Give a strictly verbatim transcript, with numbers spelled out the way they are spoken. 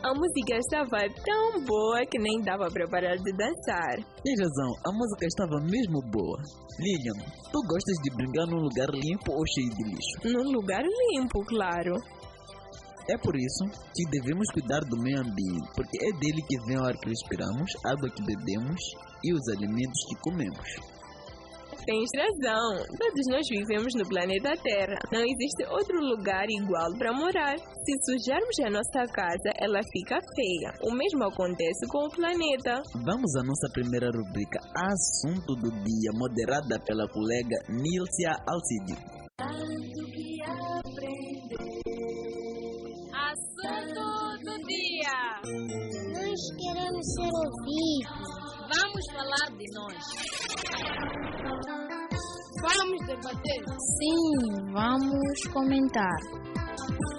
A música estava tão boa que nem dava para parar de dançar. Tens razão, a música estava mesmo boa. Lilian, tu gostas de brincar num lugar limpo ou cheio de lixo? Num lugar limpo, claro. É por isso que devemos cuidar do meio ambiente, porque é dele que vem o ar que respiramos, a água que bebemos e os alimentos que comemos. Tens razão, todos nós vivemos no planeta Terra. Não existe outro lugar igual para morar. Se sujarmos a nossa casa, ela fica feia. O mesmo acontece com o planeta. Vamos à nossa primeira rubrica, Assunto do Dia, moderada pela colega Nílcia Alcide. Assunto do dia. Nós queremos ser ouvidos. Vamos falar de nós. Vamos debater. Sim, vamos comentar.